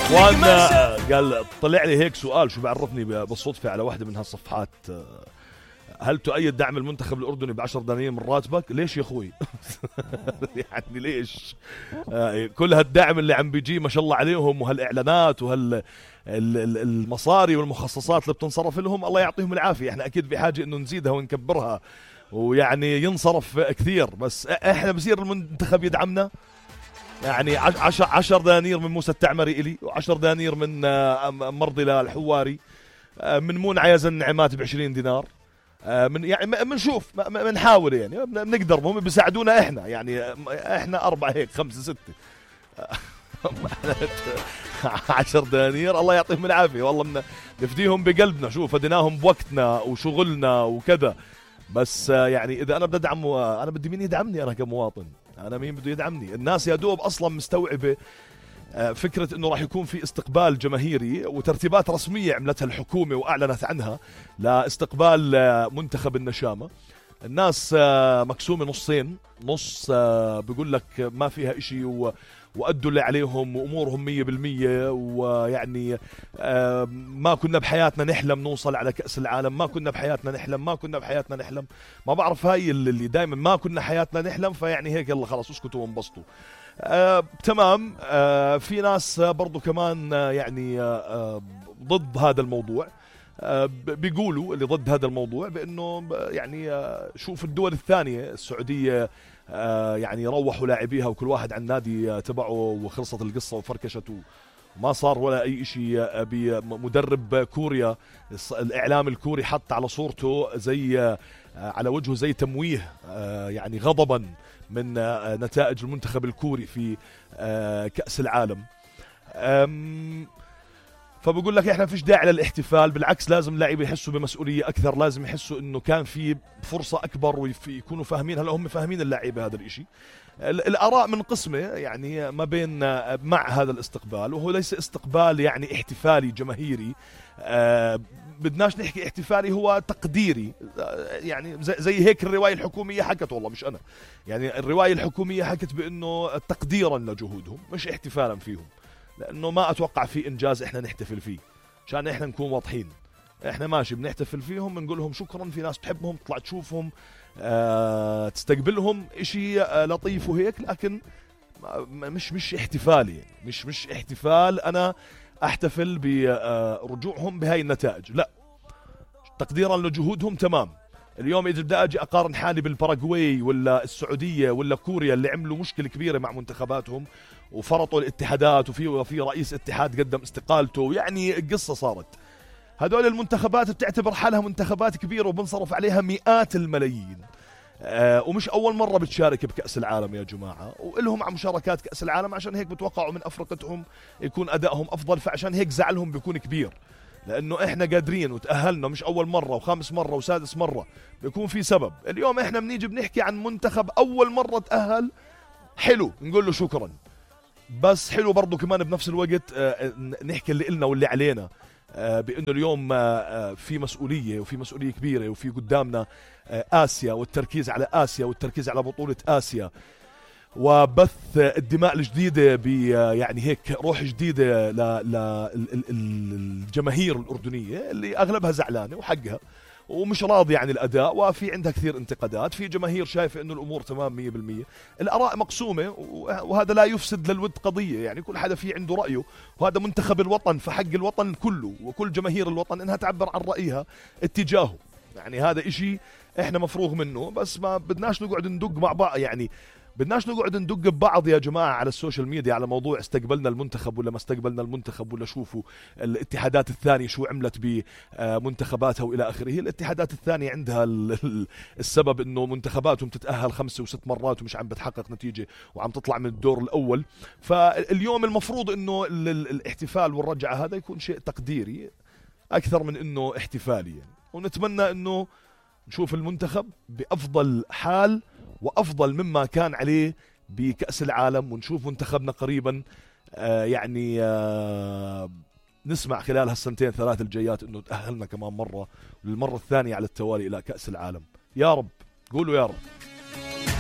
وانا قال طلع لي هيك سؤال شو بعرفني بالصدفة على واحدة من هالصفحات، هل تؤيد دعم المنتخب الأردني ب10 دنانير من راتبك؟ ليش يا أخوي؟ يعني ليش؟ كل هالدعم اللي عم بيجي ما شاء الله عليهم، وهالإعلانات المصاري والمخصصات اللي بتنصرف لهم، الله يعطيهم العافية. احنا أكيد بحاجة إنه نزيدها ونكبرها، ويعني ينصرف كثير، بس احنا بصير المنتخب يدعمنا. يعني 10 دنانير من موسى التعمري إلي، و10 دنانير من مرضي الحواري، من مون عياز النعمات ب20 دينار، من يعني بنشوف بنحاول يعني بنقدر، هم بيساعدونا احنا، يعني احنا 4 هيك 5 6 10 دنانير الله يعطيهم العافية، والله نفديهم بقلبنا، شوف فديناهم بوقتنا وشغلنا وكذا. بس يعني اذا انا بدي ادعم، انا بدي مين يدعمني؟ انا كمواطن، انا مين بده يدعمني؟ الناس يا دوب اصلا مستوعبه فكرة انه راح يكون في استقبال جماهيري وترتيبات رسمية عملتها الحكومة واعلنت عنها لاستقبال منتخب النشامة. الناس مقسومة نصين، نص بيقول لك ما فيها اشي وأدوا اللي عليهم وأمورهم 100%، ويعني ما كنا بحياتنا نحلم نوصل على كأس العالم، ما كنا بحياتنا نحلم، ما كنا بحياتنا نحلم. ما بعرف هاي اللي دايما ما كنا حياتنا نحلم، فيعني هيك يلا خلاص اسكتوا وانبسطوا. تمام. في ناس برضو كمان يعني ضد هذا الموضوع، بيقولوا اللي ضد هذا الموضوع بأنه يعني شوف الدول الثانية، السعودية يعني روحوا لاعبيها وكل واحد عن النادي تبعه وخلصت القصة وفركشت وما صار ولا أي شيء. بمدرب كوريا الإعلام الكوري حط على صورته زي على وجهه زي تمويه يعني غضبا من نتائج المنتخب الكوري في كأس العالم. فبقول لك احنا فيش داعي للاحتفال، بالعكس لازم اللاعبين يحسوا بمسؤولية اكثر، لازم يحسوا انه كان في فرصة اكبر ويكونوا فاهمين. هلا هم فاهمين اللاعبين هذا الاشي. الاراء من قسمة يعني ما بين مع هذا الاستقبال، وهو ليس استقبال يعني احتفالي جماهيري. بدناش نحكي احتفالي، هو تقديري. يعني زي هيك الرواية الحكومية حكت، والله مش انا، يعني الرواية الحكومية حكت بانه تقديرا لجهودهم مش احتفالا فيهم، لأنه ما أتوقع في إنجاز إحنا نحتفل فيه. عشان إحنا نكون واضحين، إحنا ماشي بنحتفل فيهم، بنقول لهم شكرا، في ناس تحبهم تطلع تشوفهم تستقبلهم، إشي لطيف وهيك، لكن مش احتفالي يعني. مش احتفال أنا أحتفل برجوعهم بهاي النتائج، لا، تقديرا لجهودهم. تمام. اليوم إذا بدي أجي أقارن حالي بالباراغواي ولا السعودية ولا كوريا اللي عملوا مشكلة كبيرة مع منتخباتهم وفرطوا الاتحادات، وفي رئيس اتحاد قدم استقالته، يعني قصة صارت. هذول المنتخبات بتعتبر حالها منتخبات كبيرة وبنصرف عليها مئات الملايين، ومش أول مرة بتشارك بكأس العالم يا جماعة، وإلهم عم مشاركات كأس العالم، عشان هيك بتوقعوا من أفرقتهم يكون أدائهم أفضل، فعشان هيك زعلهم بيكون كبير، لأنه إحنا قادرين وتأهلنا مش أول مرة وخامس مرة وسادس مرة، بيكون في سبب. اليوم إحنا بنيجي بنحكي عن منتخب أول مرة تأهل، حلو نقول له شكرا، بس حلو برضو كمان بنفس الوقت نحكي اللي إلنا واللي علينا، بأنه اليوم في مسؤولية، وفي مسؤولية كبيرة، وفي قدامنا آسيا، والتركيز على آسيا، والتركيز على بطولة آسيا، وبث الدماء الجديدة يعني هيك روح جديدة للجماهير الأردنية اللي أغلبها زعلانة وحقها ومش راضي عن الأداء، وفي عندها كثير انتقادات، في جماهير شايفة إنه الأمور تمام 100%. الآراء مقسومة، وهذا لا يفسد للود قضية، يعني كل حدا في عنده رأيه، وهذا منتخب الوطن، فحق الوطن كله وكل جماهير الوطن إنها تعبر عن رأيها اتجاهه. يعني هذا إشي إحنا مفروغ منه، بس ما بدناش نقعد ندق مع بعض، يعني بدناش نقعد ندق ببعض يا جماعة على السوشيال ميديا على موضوع استقبلنا المنتخب ولا ما استقبلنا المنتخب، ولا شوفوا الاتحادات الثانية شو عملت بمنتخباتها وإلى آخره. الاتحادات الثانية عندها السبب إنه منتخباتهم تتأهل 5 و6 مرات ومش عم بتحقق نتيجة وعم تطلع من الدور الأول. فاليوم المفروض إنه الاحتفال والرجعة هذا يكون شيء تقديري أكثر من إنه احتفالي يعني. ونتمنى إنه نشوف المنتخب بأفضل حال وأفضل مما كان عليه بكأس العالم، ونشوف منتخبنا قريبا يعني نسمع خلال هالسنتين 3 الجايات إنه تأهلنا كمان مرة للمرة الثانية على التوالي إلى كأس العالم. يا رب، قولوا يا رب.